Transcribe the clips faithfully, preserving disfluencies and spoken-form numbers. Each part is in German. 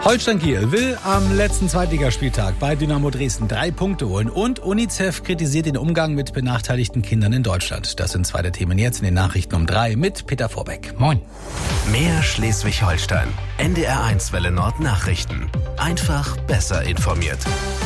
Holstein Kiel will am letzten Zweitligaspieltag bei Dynamo Dresden drei Punkte holen und UNICEF kritisiert den Umgang mit benachteiligten Kindern in Deutschland. Das sind zwei der Themen jetzt in den Nachrichten um drei mit Peter Vorbeck. Moin. Mehr Schleswig-Holstein. N D R eins Welle Nord Nachrichten. Einfach besser informiert.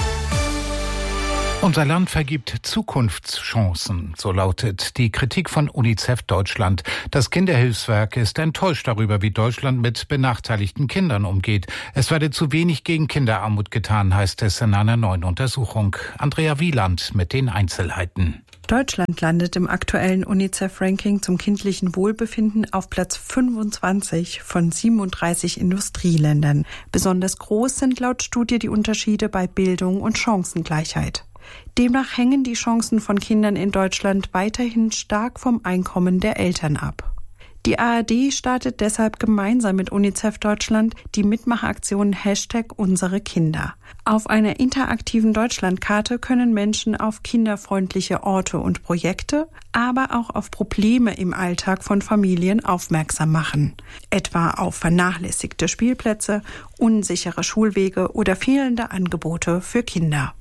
Unser Land vergibt Zukunftschancen, so lautet die Kritik von UNICEF Deutschland. Das Kinderhilfswerk ist enttäuscht darüber, wie Deutschland mit benachteiligten Kindern umgeht. Es werde zu wenig gegen Kinderarmut getan, heißt es in einer neuen Untersuchung. Andrea Wieland mit den Einzelheiten. Deutschland landet im aktuellen UNICEF-Ranking zum kindlichen Wohlbefinden auf Platz fünfundzwanzig von siebenunddreißig Industrieländern. Besonders groß sind laut Studie die Unterschiede bei Bildung und Chancengleichheit. Demnach hängen die Chancen von Kindern in Deutschland weiterhin stark vom Einkommen der Eltern ab. Die A R D startet deshalb gemeinsam mit UNICEF Deutschland die Mitmachaktion Hashtag Unsere Kinder. Auf einer interaktiven Deutschlandkarte können Menschen auf kinderfreundliche Orte und Projekte, aber auch auf Probleme im Alltag von Familien aufmerksam machen. Etwa auf vernachlässigte Spielplätze, unsichere Schulwege oder fehlende Angebote für Kinder.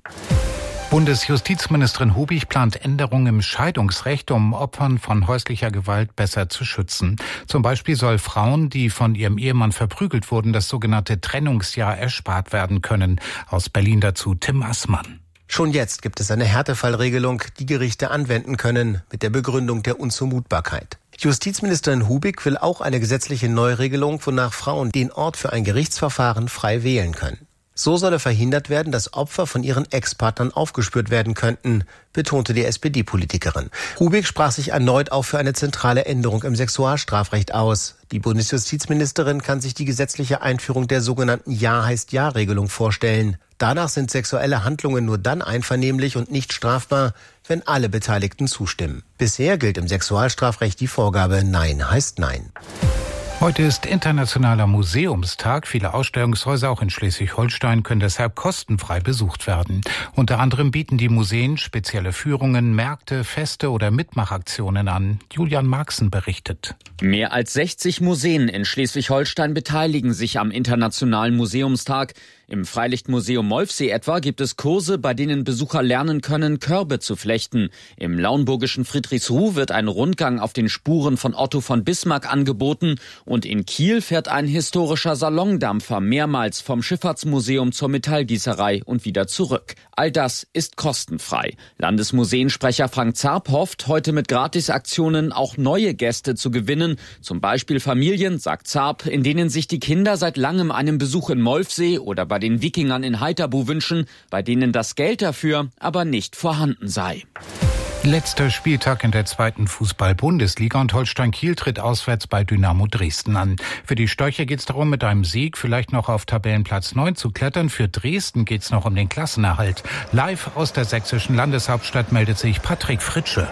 Bundesjustizministerin Hubig plant Änderungen im Scheidungsrecht, um Opfern von häuslicher Gewalt besser zu schützen. Zum Beispiel soll Frauen, die von ihrem Ehemann verprügelt wurden, das sogenannte Trennungsjahr erspart werden können. Aus Berlin dazu Tim Assmann. Schon jetzt gibt es eine Härtefallregelung, die Gerichte anwenden können, mit der Begründung der Unzumutbarkeit. Justizministerin Hubig will auch eine gesetzliche Neuregelung, wonach Frauen den Ort für ein Gerichtsverfahren frei wählen können. So solle verhindert werden, dass Opfer von ihren Ex-Partnern aufgespürt werden könnten, betonte die S P D-Politikerin. Hubig sprach sich erneut auch für eine zentrale Änderung im Sexualstrafrecht aus. Die Bundesjustizministerin kann sich die gesetzliche Einführung der sogenannten Ja heißt Ja-Regelung vorstellen. Danach sind sexuelle Handlungen nur dann einvernehmlich und nicht strafbar, wenn alle Beteiligten zustimmen. Bisher gilt im Sexualstrafrecht die Vorgabe Nein heißt Nein. Heute ist Internationaler Museumstag. Viele Ausstellungshäuser, auch in Schleswig-Holstein, können deshalb kostenfrei besucht werden. Unter anderem bieten die Museen spezielle Führungen, Märkte, Feste oder Mitmachaktionen an. Julian Marxen berichtet. Mehr als sechzig Museen in Schleswig-Holstein beteiligen sich am Internationalen Museumstag. Im Freilichtmuseum Molfsee etwa gibt es Kurse, bei denen Besucher lernen können, Körbe zu flechten. Im lauenburgischen Friedrichsruh wird ein Rundgang auf den Spuren von Otto von Bismarck angeboten. Und in Kiel fährt ein historischer Salondampfer mehrmals vom Schifffahrtsmuseum zur Metallgießerei und wieder zurück. All das ist kostenfrei. Landesmuseensprecher Frank Zarp hofft, heute mit Gratisaktionen auch neue Gäste zu gewinnen. Zum Beispiel Familien, sagt Zarp, in denen sich die Kinder seit langem einen Besuch in Molfsee oder bei den Wikingern in Heiterbu wünschen, bei denen das Geld dafür aber nicht vorhanden sei. Letzter Spieltag in der zweiten Fußball-Bundesliga und Holstein Kiel tritt auswärts bei Dynamo Dresden an. Für die Störche geht es darum, mit einem Sieg vielleicht noch auf Tabellenplatz neun zu klettern. Für Dresden geht es noch um den Klassenerhalt. Live aus der sächsischen Landeshauptstadt meldet sich Patrick Fritsche.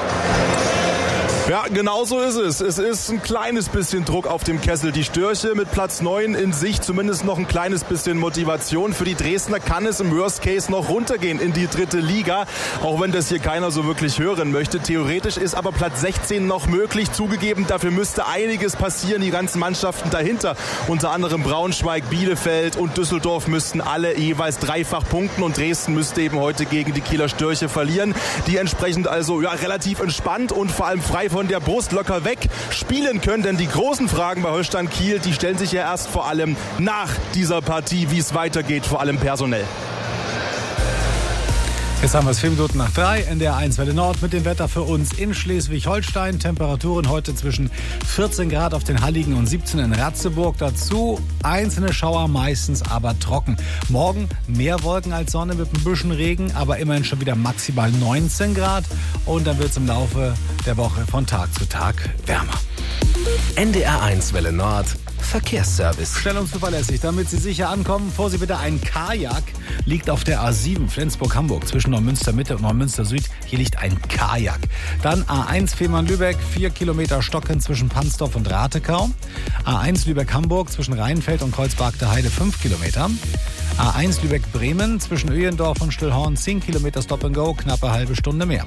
Ja, genau so ist es. Es ist ein kleines bisschen Druck auf dem Kessel. Die Störche mit Platz neun in sich, zumindest noch ein kleines bisschen Motivation. Für die Dresdner kann es im Worst Case noch runtergehen in die dritte Liga, auch wenn das hier keiner so wirklich hören möchte. Theoretisch ist aber Platz sechzehn noch möglich. Zugegeben, dafür müsste einiges passieren. Die ganzen Mannschaften dahinter, unter anderem Braunschweig, Bielefeld und Düsseldorf, müssten alle jeweils dreifach punkten und Dresden müsste eben heute gegen die Kieler Störche verlieren. Die entsprechend also ja relativ entspannt und vor allem frei von der Brust locker weg spielen können, denn die großen Fragen bei Holstein Kiel, die stellen sich ja erst vor allem nach dieser Partie, wie es weitergeht, vor allem personell. Jetzt haben wir es fünf Minuten nach drei, N D R eins Welle Nord mit dem Wetter für uns in Schleswig-Holstein. Temperaturen heute zwischen vierzehn Grad auf den Halligen und siebzehn in Ratzeburg. Dazu einzelne Schauer, meistens aber trocken. Morgen mehr Wolken als Sonne mit ein bisschen Regen, aber immerhin schon wieder maximal neunzehn Grad. Und dann wird es im Laufe der Woche von Tag zu Tag wärmer. N D R eins Welle Nord Verkehrsservice. Schnell und zuverlässig, damit Sie sicher ankommen. Vor Sie bitte ein Kajak. Liegt auf der A sieben Flensburg-Hamburg zwischen Neumünster Mitte und Neumünster Süd. Hier liegt ein Kajak. Dann A eins Fehmarn-Lübeck, vier Kilometer Stocken zwischen Pansdorf und Ratekau. A eins Lübeck-Hamburg zwischen Rheinfeld und Kreuzberg der Heide, fünf Kilometer. A eins Lübeck-Bremen zwischen Öhendorf und Stillhorn, zehn Kilometer Stop and Go, knappe halbe Stunde mehr.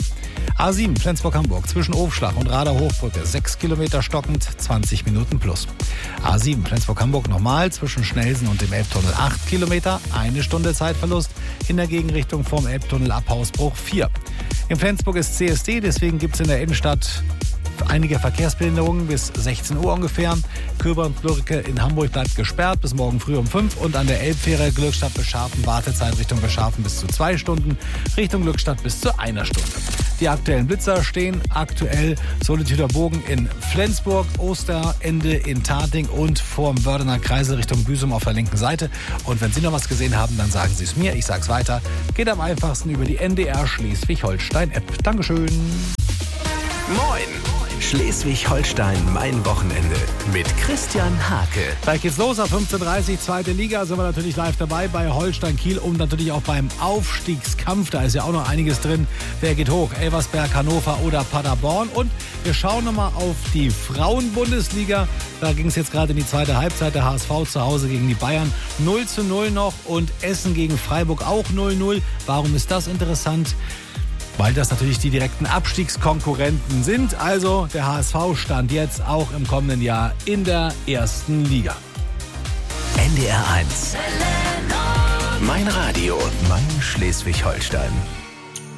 A sieben Flensburg-Hamburg zwischen Ofschlag und Rader-Hochbrücke sechs Kilometer stockend, zwanzig Minuten plus. A sieben Flensburg-Hamburg nochmal zwischen Schnelsen und dem Elbtunnel acht Kilometer, eine Stunde Zeitverlust. In der Gegenrichtung vom Elbtunnel ab Hausbruch vier. In Flensburg ist C S D, deswegen gibt es in der Innenstadt einige Verkehrsbehinderungen bis sechzehn Uhr ungefähr. Köbern-Brücke in Hamburg bleibt gesperrt bis morgen früh um fünf und an der Elbfähre Glückstadt-Beschafen Wartezeit Richtung Beschafen bis zu zwei Stunden, Richtung Glückstadt bis zu einer Stunde. Die aktuellen Blitzer stehen aktuell Solituder Bogen in Flensburg, Osterende in Tating und vorm Wördener Kreisel Richtung Büsum auf der linken Seite. Und wenn Sie noch was gesehen haben, dann sagen Sie es mir, ich sag's weiter. Geht am einfachsten über die N D R Schleswig-Holstein-App. Dankeschön. Moin! Schleswig-Holstein, mein Wochenende mit Christian Hake. Gleich geht's los, auf fünfzehn Uhr dreißig, zweite Liga, sind wir natürlich live dabei bei Holstein Kiel und natürlich auch beim Aufstiegskampf. Da ist ja auch noch einiges drin. Wer geht hoch? Elversberg, Hannover oder Paderborn? Und wir schauen nochmal auf die Frauen-Bundesliga. Da ging es jetzt gerade in die zweite Halbzeit. Der H S V zu Hause gegen die Bayern null zu null noch und Essen gegen Freiburg auch null null. Warum ist das interessant? Weil das natürlich die direkten Abstiegskonkurrenten sind. Also der H S V stand jetzt auch im kommenden Jahr in der ersten Liga. N D R eins. Mein Radio, mein Schleswig-Holstein.